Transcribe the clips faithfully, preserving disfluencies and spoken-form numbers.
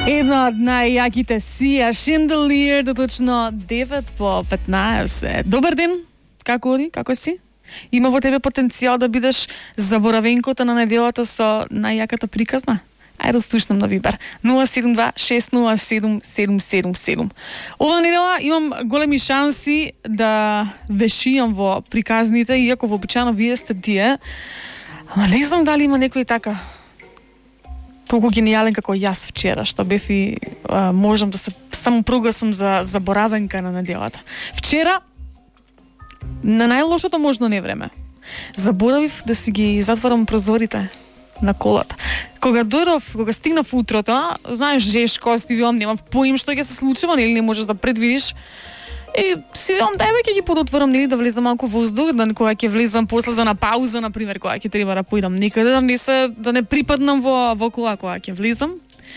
Една од најјаките Сија Шинделиер, доточно девет по петнаесет. Добар ден, како оди, како си? Има во тебе потенцијал да бидеш заборавенкото на неделата со најјаката приказна? Ајде да слушнам на Вибер. нула седум два шест нула седум седум седум седум. Ова недела имам големи шанси да вешијам во приказните, иако вообичаено вие сте тие. Ама не знам дали има некој така толку гениален како јас вчера, што бев и а, можам да се само прогласам за заборавенка на неделата. Вчера, на најлошото можно не време, заборавив да си ги затворам прозорите на колата. Кога дојдов, кога стигнав утрото, знаеш, жешко, си вилам, немам поим што ќе се случува, нели не можеш да предвидиш. И си вилам, дај бе, ќе ги подотворам, нели да влезам малку воздух, да кога ќе влезам после за на пауза, например, кога ќе треба да поидам некаде, да не се да не припаднам во во кола кога ќе влезам.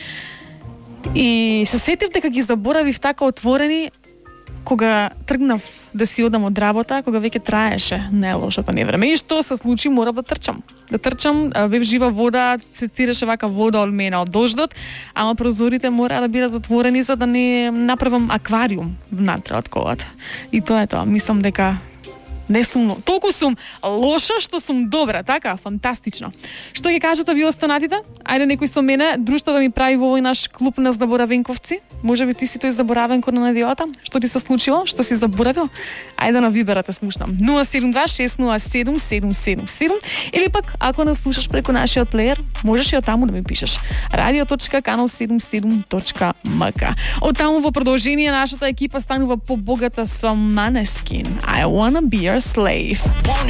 И се сетив дека ги заборавив така отворени кога тргнав да си одам од работа, кога веќе траеше најлошото невреме. И што се случи, мора да трчам. Да трчам, бев жива вода, се циреше вака вода од мене од дождот, ама прозорите мора да бидат отворени за да не направам аквариум внатре од колата. И тоа е тоа. Мислам дека не сум, толку сум лоша што сум добра, така, фантастично. Што ќе кажете ви останатите? Ајде некој со мене, друштво да ми прави во овој наш клуб на заборавенковци. Може би ти си тој заборавенко на неделата? Што ти се случило? Што си заборавил? Ајде на Вибера те слушнам. нула седум два шест нула седум седум седум седум или пак ако нас слушаш преку нашиот плеер, можеш и од таму да ми пишеш. радио точка канал седумдесет и седум точка ем ка. Од таму во продолжение нашата екипа станува побогата со Måneskin. I wanna be your slave.